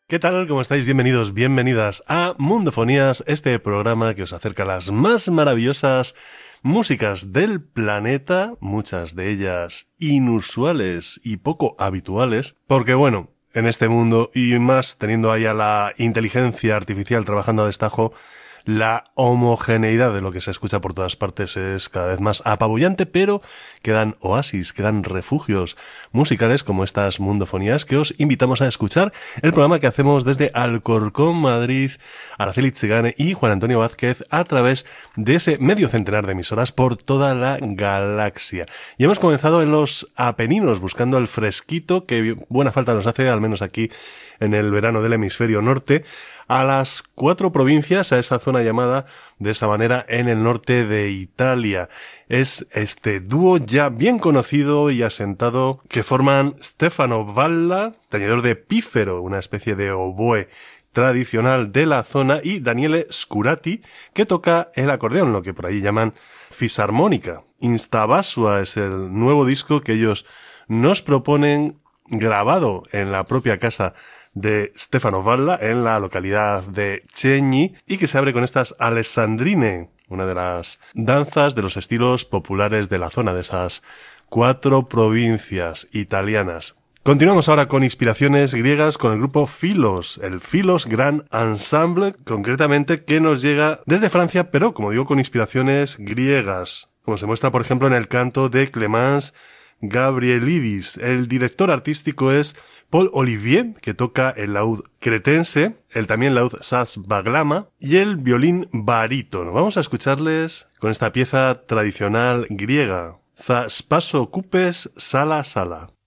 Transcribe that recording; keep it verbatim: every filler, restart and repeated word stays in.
¿Qué tal? ¿Cómo estáis? Bienvenidos, bienvenidas a Mundofonías, este programa que os acerca a las más maravillosas músicas del planeta, muchas de ellas inusuales y poco habituales, porque bueno, en este mundo y más teniendo ahí a la inteligencia artificial trabajando a destajo, la homogeneidad de lo que se escucha por todas partes es cada vez más apabullante, pero quedan oasis, quedan refugios musicales como estas mundofonías que os invitamos a escuchar. El programa que hacemos desde Alcorcón, Madrid, Araceli Tsigane y Juan Antonio Vázquez a través de ese medio centenar de emisoras por toda la galaxia. Y hemos comenzado en los Apeninos buscando el fresquito que buena falta nos hace, al menos aquí en el verano del hemisferio norte, a las cuatro provincias, a esa zona llamada de esa manera en el norte de Italia. Es este dúo ya bien conocido y asentado que forman Stefano Valla, tañedor de pífero, una especie de oboe tradicional de la zona, y Daniele Scurati, que toca el acordeón, lo que por ahí llaman fisarmónica. Instabasua es el nuevo disco que ellos nos proponen, grabado en la propia casa de Stefano Valla, en la localidad de Cegni, y que se abre con estas alessandrine, una de las danzas de los estilos populares de la zona, de esas cuatro provincias italianas. Continuamos ahora con inspiraciones griegas con el grupo Philos, el Philos Grand Ensemble, concretamente, que nos llega desde Francia, pero como digo, con inspiraciones griegas, como se muestra por ejemplo en el canto de Clémence Gabrielidis. El director artístico es Paul Olivier, que toca el laúd cretense, el también laúd saz baglama y el violín barítono. Vamos a escucharles con esta pieza tradicional griega, Tha spaso cupes sala sala.